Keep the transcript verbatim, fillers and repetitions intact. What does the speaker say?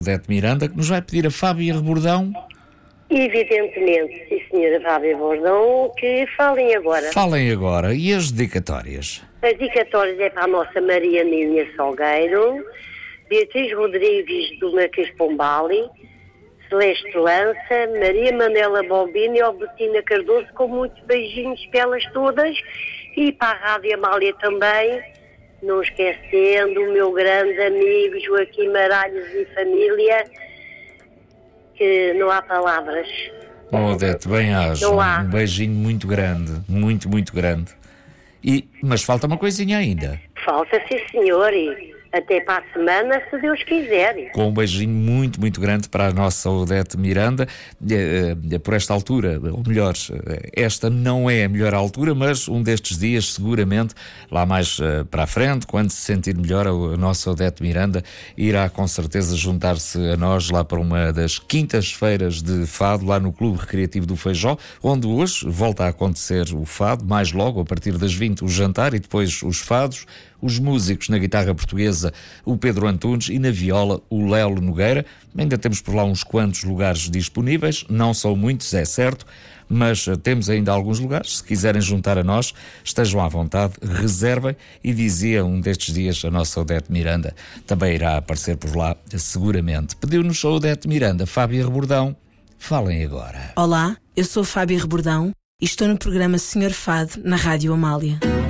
Odete Miranda, que nos vai pedir a Fábia Rebordão. Evidentemente, sim, senhora Fábia Rebordão, que falem agora. Falem agora. E as dedicatórias? As dedicatórias é para a nossa Maria Ninha Salgueiro, Beatriz Rodrigues do Marquês Pombali, Celeste Lança, Maria Manela Bombini e Albertina Cardoso, com muitos beijinhos para elas todas, e para a Rádio Amália também, não esquecendo o meu grande amigo Joaquim Maralhos e família, que não há palavras. Oh, Odete, bem haja. Não há. Um beijinho muito grande, muito, muito grande. E, mas falta uma coisinha ainda. Falta, sim, senhor, e até para a semana, se Deus quiser. Com um beijinho muito, muito grande para a nossa Odete Miranda. É, é, por esta altura, ou melhor, esta não é a melhor altura, mas um destes dias, seguramente, lá mais uh, para a frente, quando se sentir melhor, a, a nossa Odete Miranda irá com certeza juntar-se a nós lá para uma das quintas-feiras de fado, lá no Clube Recreativo do Feijó, onde hoje volta a acontecer o fado, mais logo, a partir das vinte, o jantar e depois os fados. Os músicos na guitarra portuguesa, o Pedro Antunes, e na viola, o Lelo Nogueira. Ainda temos por lá uns quantos lugares disponíveis, não são muitos, é certo, mas temos ainda alguns lugares. Se quiserem juntar a nós, estejam à vontade, reservem, e dizia um destes dias a nossa Odete Miranda, também irá aparecer por lá, seguramente. Pediu-nos a Odete Miranda, Fábia Rebordão, falem agora. Olá, eu sou Fábia Rebordão e estou no programa Senhor Fado, na Rádio Amália.